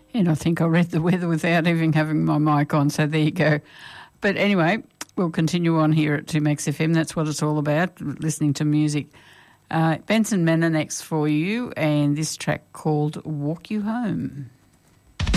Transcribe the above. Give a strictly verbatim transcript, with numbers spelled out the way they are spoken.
And I think I read the weather without even having my mic on, so there you go. But anyway, we'll continue on here at two Max F M. That's what it's all about, listening to music. Uh, Benson Manor next for you, and this track called Walk You Home.